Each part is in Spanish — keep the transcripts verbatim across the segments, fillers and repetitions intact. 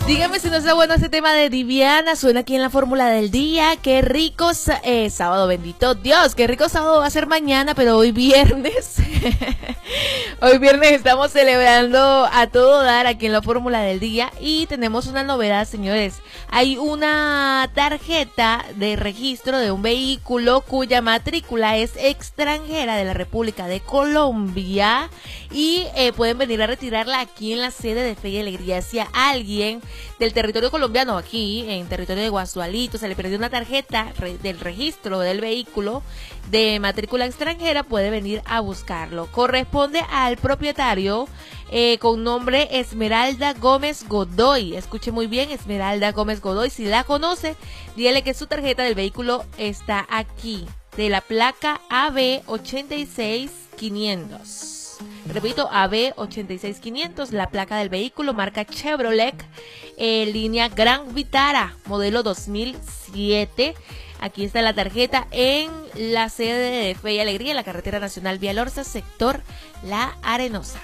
Dígame si no está bueno este tema de Diviana. Suena aquí en la fórmula del día. Qué rico eh, sábado, bendito Dios. Qué rico sábado va a ser mañana, pero hoy viernes. Hoy viernes estamos celebrando a todo dar aquí en la fórmula del día. Y tenemos una novedad, señores. Hay una tarjeta de registro de un vehículo cuya matrícula es extranjera de la República de Colombia. Y eh, pueden venir a retirarla aquí en la sede de Fe y Alegría. Si a alguien del territorio colombiano, aquí en territorio de Guasualito, se le perdió una tarjeta re, del registro del vehículo de matrícula extranjera, puede venir a buscarlo. Corresponde al propietario eh, con nombre Esmeralda Gómez Godoy. Escuche muy bien, Esmeralda Gómez Godoy. Si la conoce, dígale que su tarjeta del vehículo está aquí, de la placa A B ochenta y seis quinientos. Repito, A B ochenta y seis quinientos, la placa del vehículo, marca Chevrolet, eh, línea Gran Vitara, modelo dos mil siete. Aquí está la tarjeta en la sede de Fe y Alegría, en la carretera nacional Vía Lorza, sector La Arenosa.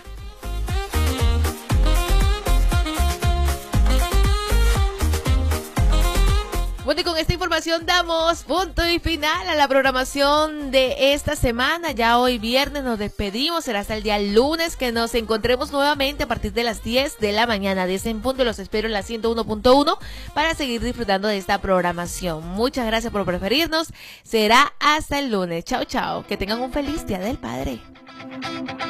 Bueno, y con esta información damos punto y final a la programación de esta semana. Ya hoy viernes nos despedimos, será hasta el día lunes que nos encontremos nuevamente a partir de las diez de la mañana. diez en punto, los espero en la ciento uno punto uno para seguir disfrutando de esta programación. Muchas gracias por preferirnos, será hasta el lunes. Chao, chao, que tengan un feliz Día del Padre.